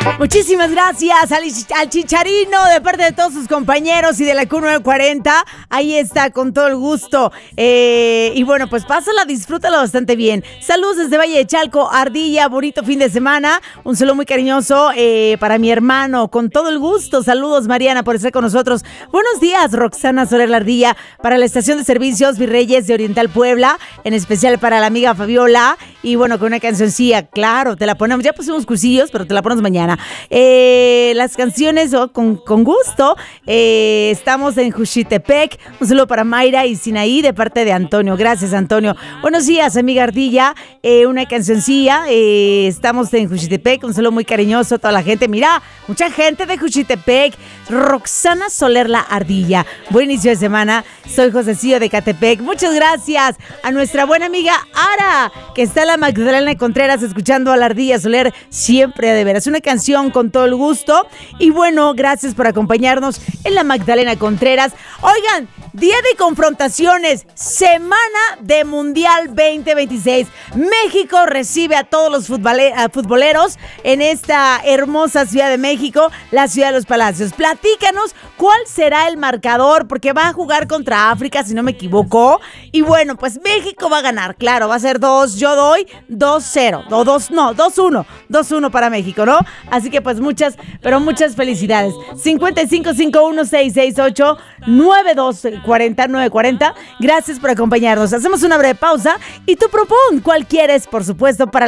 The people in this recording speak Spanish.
Muchísimas gracias al Chicharino de parte de todos sus compañeros y de la Q940. Ahí está, con todo el gusto. Y bueno, pues pásala, disfrútalo bastante bien. Saludos desde Valle de Chalco, Ardilla, bonito fin de semana. Un saludo muy cariñoso para mi hermano, con todo el gusto. Saludos, Mariana, por estar con nosotros. Buenos días, Roxana Soler La Ardilla, para la estación de servicios Virreyes de Oriental Puebla, en especial para la amiga Fabiola. Y bueno, con una cancioncilla, claro, te la ponemos. Ya pusimos cursillos, pero te la ponemos mañana. Las canciones con gusto. Estamos en Juchitepec. Un saludo para Mayra y Sinaí de parte de Antonio. Gracias, Antonio. Buenos días, amiga Ardilla. Una cancioncilla. Estamos en Juchitepec. Un saludo muy cariñoso a toda la gente. Mira, mucha gente de Juchitepec. Roxana Soler La Ardilla. Buen inicio de semana. Soy Josecillo de Catepec. Muchas gracias a nuestra buena amiga Ara, que está en la Magdalena Contreras escuchando a La Ardilla Soler siempre de veras. Una canción con todo el gusto. Y bueno, gracias por acompañarnos en la Magdalena Contreras. Oigan, día de confrontaciones, semana de Mundial 2026. México recibe a todos los futboleros en esta hermosa Ciudad de México, la Ciudad de los Palacios. Platícanos cuál será el marcador, porque va a jugar contra África, si no me equivoco. Y bueno, pues México va a ganar, claro, va a ser 2, yo doy 2-0, o 2-1, 2-1 para México, ¿no? Así que pues muchas felicidades. 5551-668-9240. Gracias por acompañarnos. Hacemos una breve pausa y tú propon cuál quieres, por supuesto, para